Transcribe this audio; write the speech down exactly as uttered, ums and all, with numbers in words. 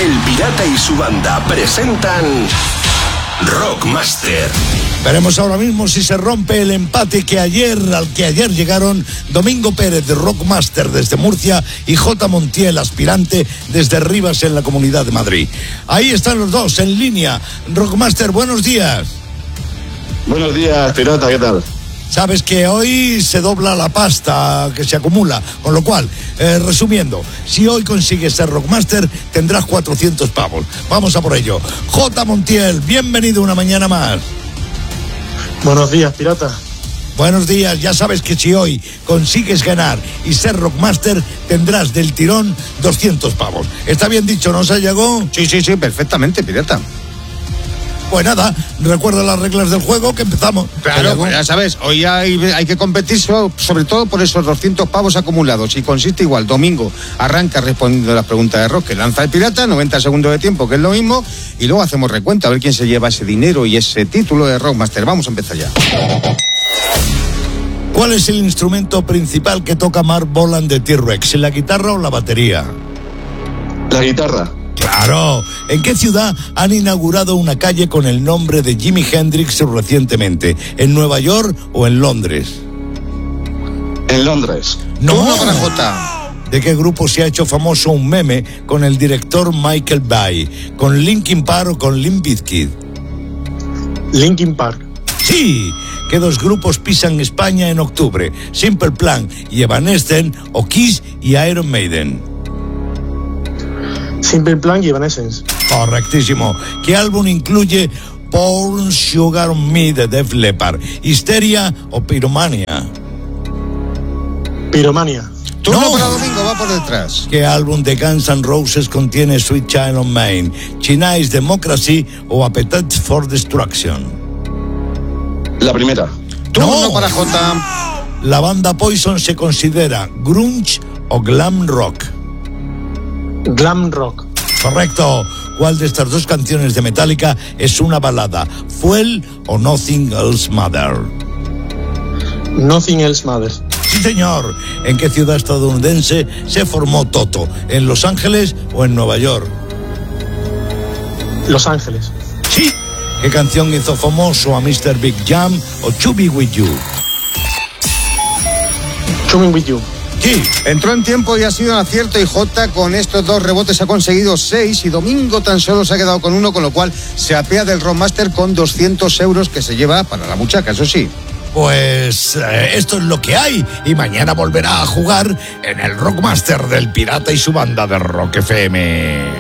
El Pirata y su banda presentan Rockmaster. Veremos ahora mismo si se rompe el empate que ayer, al que ayer llegaron Domingo Pérez de Rockmaster desde Murcia y J. Montiel, aspirante desde Rivas en la Comunidad de Madrid. Ahí están los dos en línea. Rockmaster, buenos días. Buenos días, Pirata, ¿qué tal? Sabes que hoy se dobla la pasta que se acumula, con lo cual, eh, resumiendo, si hoy consigues ser Rockmaster, tendrás cuatrocientos pavos. Vamos a por ello. J. Montiel, bienvenido una mañana más. Buenos días, Pirata. Buenos días, ya sabes que si hoy consigues ganar y ser Rockmaster, tendrás del tirón doscientos pavos. ¿Está bien dicho, no, Sayago? Sí, sí, sí, perfectamente, Pirata. Pues nada, recuerda las reglas del juego que empezamos. Claro, pues ya sabes, hoy hay, hay que competir sobre todo por esos doscientos pavos acumulados. Y consiste igual, domingo arranca respondiendo las preguntas de rock que lanza el Pirata, noventa segundos de tiempo, que es lo mismo, y luego hacemos recuento a ver quién se lleva ese dinero y ese título de Rockmaster. Vamos a empezar ya. ¿Cuál es el instrumento principal que toca Mark Bolan de T-Rex? ¿La guitarra o la batería? La guitarra. Claro. ¿En qué ciudad han inaugurado una calle con el nombre de Jimi Hendrix recientemente? ¿En Nueva York o en Londres? En Londres. No. Uno para Jota. ¿De qué grupo se ha hecho famoso un meme con el director Michael Bay? ¿Con Linkin Park o con Limp Bizkit? Linkin Park. Sí. ¿Qué dos grupos pisan España en octubre? Simple Plan y Evanescence, o Kiss y Iron Maiden. Simple Plan y Evanescence. Correctísimo. ¿Qué álbum incluye Pour Sugar on Me de Def Leppard? ¿Histeria o Pyromania? Pyromania. Turno No. para domingo, va por detrás. ¿Qué álbum de Guns N' Roses contiene Sweet Child of Mine? ¿Chinese Democracy o Appetite for Destruction? La primera. Turno No. para Jota. ¿La banda Poison se considera grunge o glam rock? Glam rock. Correcto. ¿Cuál de estas dos canciones de Metallica es una balada? ¿Fuel o Nothing Else Matters? Nothing Else Matters. Sí, señor. ¿En qué ciudad estadounidense se formó Toto? ¿En Los Ángeles o en Nueva York? Los Ángeles. Sí. ¿Qué canción hizo famoso a mister Big Jam o To Be With You? Coming With You. Sí. Entró en tiempo y ha sido un acierto, y Jota con estos dos rebotes ha conseguido seis y Domingo tan solo se ha quedado con uno, con lo cual se apea del Rockmaster con doscientos euros que se lleva para la muchaca, eso sí. Pues eh, esto es lo que hay, y mañana volverá a jugar en el Rockmaster del Pirata y su banda de Rock F M.